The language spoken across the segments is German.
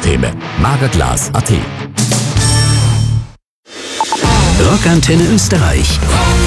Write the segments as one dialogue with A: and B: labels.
A: Ökosysteme. Magerglas.at. Rockantenne Österreich.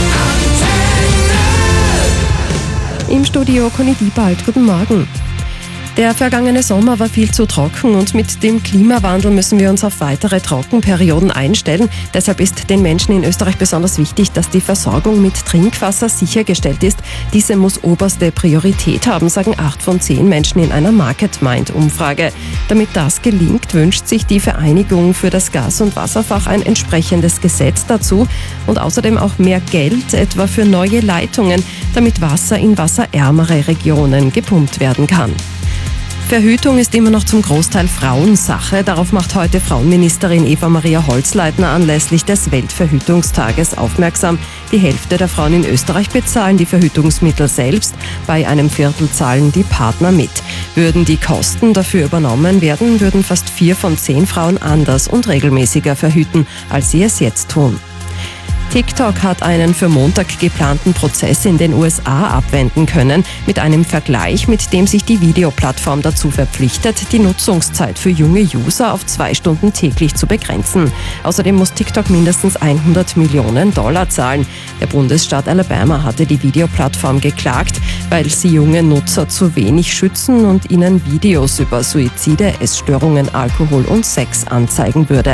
B: Im Studio Conny Diebald, guten Morgen. Der vergangene Sommer war viel zu trocken und mit dem Klimawandel müssen wir uns auf weitere Trockenperioden einstellen. Deshalb ist den Menschen in Österreich besonders wichtig, dass die Versorgung mit Trinkwasser sichergestellt ist. Diese muss oberste Priorität haben, sagen 8 von 10 Menschen in einer MarketMind-Umfrage. Damit das gelingt, wünscht sich die Vereinigung für das Gas- und Wasserfach ein entsprechendes Gesetz dazu und außerdem auch mehr Geld, etwa für neue Leitungen, damit Wasser in wasserärmere Regionen gepumpt werden kann. Verhütung ist immer noch zum Großteil Frauensache. Darauf macht heute Frauenministerin Eva-Maria Holzleitner anlässlich des Weltverhütungstages aufmerksam. Die Hälfte der Frauen in Österreich bezahlen die Verhütungsmittel selbst. Bei einem Viertel zahlen die Partner mit. Würden die Kosten dafür übernommen werden, würden fast 4 von 10 Frauen anders und regelmäßiger verhüten, als sie es jetzt tun. TikTok hat einen für Montag geplanten Prozess in den USA abwenden können, mit einem Vergleich, mit dem sich die Videoplattform dazu verpflichtet, die Nutzungszeit für junge User auf 2 Stunden täglich zu begrenzen. Außerdem muss TikTok mindestens $100 Millionen zahlen. Der Bundesstaat Alabama hatte die Videoplattform geklagt, weil sie junge Nutzer zu wenig schützen und ihnen Videos über Suizide, Essstörungen, Alkohol und Sex anzeigen würde.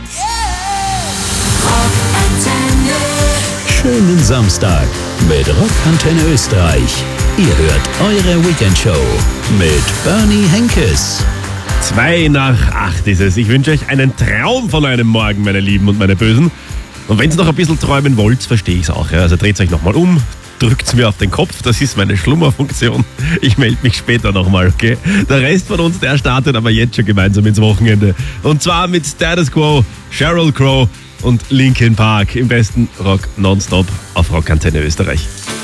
A: Schönen Samstag mit Rockantenne Österreich. Ihr hört eure Weekendshow mit Bernie Henkes.
C: 7:55 ist es. Ich wünsche euch einen Traum von einem Morgen, meine Lieben und meine Bösen. Und wenn ihr noch ein bisschen träumen wollt, verstehe ich es auch. Ja? Also dreht euch nochmal um, drückt mir auf den Kopf, das ist meine Schlummerfunktion. Ich melde mich später nochmal, okay? Der Rest von uns, der startet aber jetzt schon gemeinsam ins Wochenende. Und zwar mit Status Quo, Sheryl Crow und Linkin Park im besten Rock nonstop auf Rockantenne Österreich.